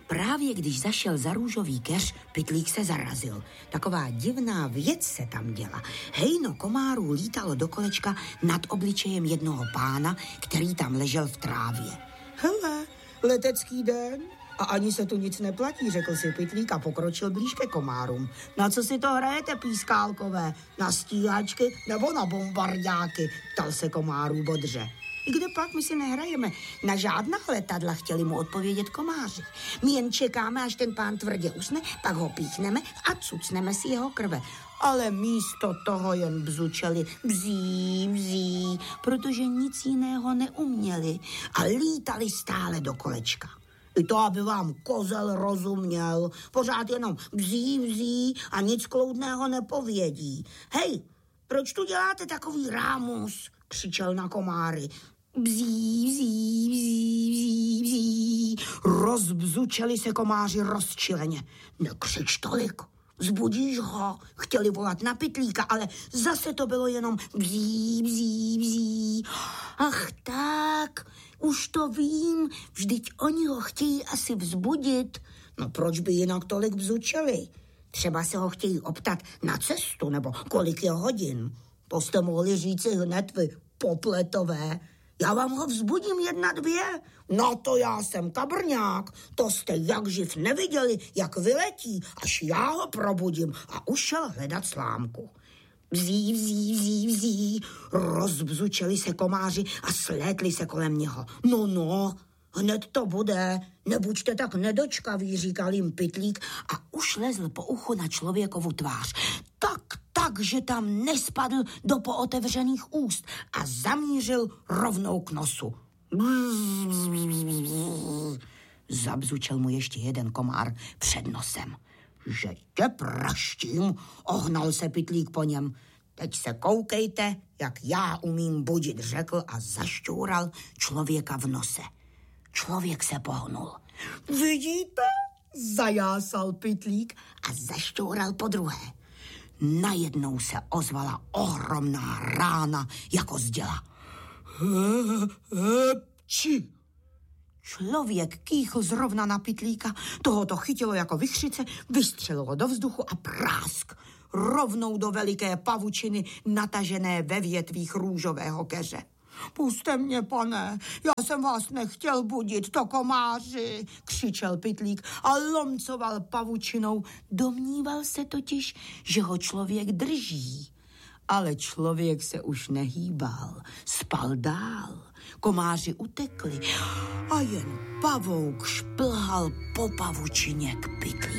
Právě když zašel za růžový keř, Pytlík se zarazil. Taková divná věc se tam děla. Hejno komárů lítalo do kolečka nad obličejem jednoho pána, který tam ležel v trávě. Hele, letecký den a ani se tu nic neplatí, řekl si Pytlík a pokročil blíž ke komárům. Na co si to hrajete, pískálkové? Na stíhačky nebo na bombardáky? Ptal se komárů bodře. Kde pak my si nehrajeme? Na žádná letadla, chtěli mu odpovědět komáři. My jen čekáme, až ten pán tvrdě usne, pak ho píchneme a cucneme si jeho krve. Ale místo toho jen bzučeli bzí, bzí, protože nic jiného neuměli a lítali stále do kolečka. I to, aby vám kozel rozuměl, pořád jenom bzí, bzí a nic kloudného nepovědí. Hej, proč tu děláte takový rámus? Křičel na komáry. Bzí, bzí, bzí, bzí, bzí. Rozbzučeli se komáři rozčileně. Nekřič tolik, vzbudíš ho. Chtěli volat na Pytlíka, ale zase to bylo jenom bzí, bzí, bzí. Ach tak, už to vím, vždyť oni ho chtějí asi vzbudit. No proč by jinak tolik bzučeli? Třeba se ho chtějí optat na cestu, nebo kolik je hodin. To jste mohli říci hned vy, popletové. Já vám ho vzbudím 1, 2. No to já jsem kabrňák. To jste jak živ neviděli, jak vyletí, až já ho probudím a už šel hledat slámku. Bzí, bzí, bzí, bzí. Rozbzučeli se komáři a slétli se kolem něho. No, hned to bude. Nebuďte tak nedočkaví, říkal jim Pytlík a už lezl po uchu na člověkovu tvář. Tak, že tam nespadl do pootevřených úst a zamířil rovnou k nosu. Zabzučel mu ještě jeden komár před nosem. Že tě praštím, ohnal se Pytlík po něm. Teď se koukejte, jak já umím budit, řekl a zašťoural člověka v nose. Člověk se pohnul. Vidíte? Zajásal Pytlík a zašťoural podruhé. Najednou se ozvala ohromná rána jako z děla. Hepči! Člověk kýchl zrovna na Pytlíka, toho to chytilo jako vichřice, vystřelilo do vzduchu a prásk. Rovnou do veliké pavučiny natažené ve větvích růžového keře. Puste mě, pane, já jsem vás nechtěl budit, to komáři, křičel Pytlík a lomcoval pavučinou. Domníval se totiž, že ho člověk drží. Ale člověk se už nehýbal, spal dál. Komáři utekli a jen pavouk šplhal po pavučině k Pytlíkovi.